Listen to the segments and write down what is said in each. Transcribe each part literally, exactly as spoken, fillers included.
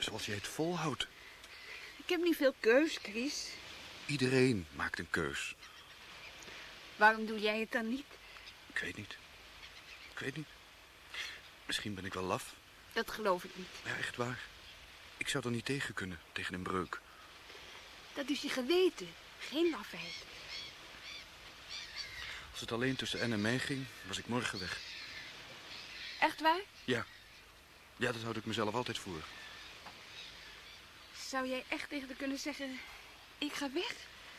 zoals jij het volhoudt. Ik heb niet veel keus, Chris. Iedereen maakt een keus. Waarom doe jij het dan niet? Ik weet niet. Ik weet niet. Misschien ben ik wel laf. Dat geloof ik niet. Ja, echt waar. Ik zou er niet tegen kunnen, tegen een breuk. Dat is je geweten, geen lafheid. Als het alleen tussen Anne en mij ging, was ik morgen weg. Echt waar? Ja. Ja, dat houd ik mezelf altijd voor. Zou jij echt tegen haar kunnen zeggen, ik ga weg?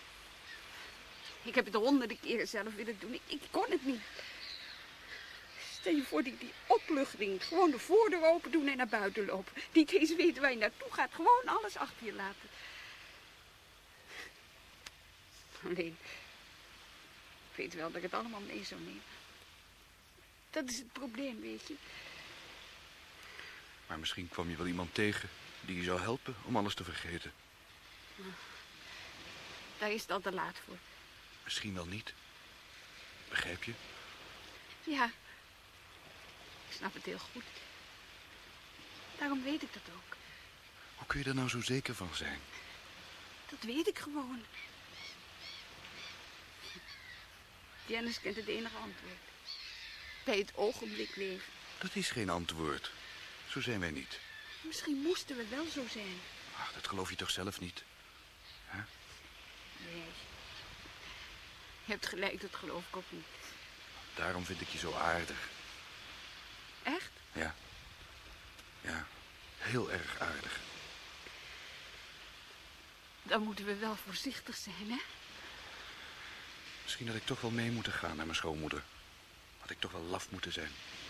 Ik heb het honderden keren zelf willen doen. Ik, ik kon het niet. Stel je voor die, die opluchting. Gewoon de voordeur open doen en naar buiten lopen. Niet eens weten waar je naartoe gaat. Gewoon alles achter je laten. Alleen, ik weet wel dat ik het allemaal mee zou nemen. Dat is het probleem, weet je. Maar misschien kwam je wel iemand tegen die je zou helpen om alles te vergeten. Daar is het al te laat voor. Misschien wel niet. Begrijp je? Ja, ik snap het heel goed. Daarom weet ik dat ook. Hoe kun je er nou zo zeker van zijn? Dat weet ik gewoon. Janice kent het enige antwoord. Bij het ogenblik leven. Dat is geen antwoord. Zo zijn wij niet. Misschien moesten we wel zo zijn. Ach, dat geloof je toch zelf niet? Huh? Nee. Je hebt gelijk, dat geloof ik ook niet. Daarom vind ik je zo aardig. Echt? Ja. Ja, heel erg aardig. Dan moeten we wel voorzichtig zijn, hè? Misschien had ik toch wel mee moeten gaan naar mijn schoonmoeder. Had ik toch wel laf moeten zijn.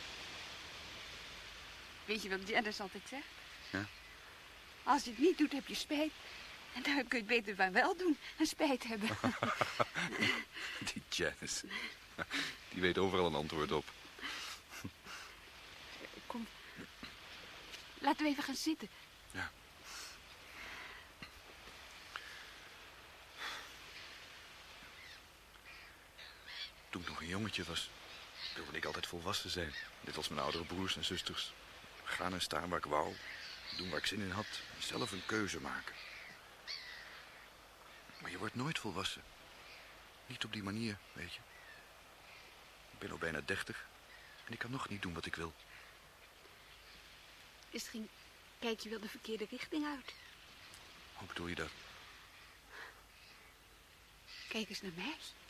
Weet je wat Janice altijd zegt? Ja? Als je het niet doet, heb je spijt. En dan kun je het beter van wel doen en spijt hebben. Die Janice. Die weet overal een antwoord op. Kom. Laten we even gaan zitten. Ja. Toen ik nog een jongetje was, wilde ik altijd volwassen zijn. Net als mijn oudere broers en zusters. Gaan en staan waar ik wou. Doen waar ik zin in had. Zelf een keuze maken. Maar je wordt nooit volwassen. Niet op die manier, weet je. Ik ben al bijna dertig. En ik kan nog niet doen wat ik wil. Misschien kijk je wel de verkeerde richting uit. Hoe bedoel je dat? Kijk eens naar mij.